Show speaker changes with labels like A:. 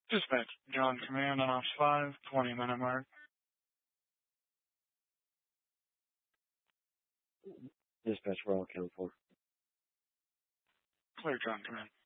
A: Dispatch, John Command on Ops 5, 20-minute mark.
B: Dispatch, we're all accounted for.
A: Clear, John Command.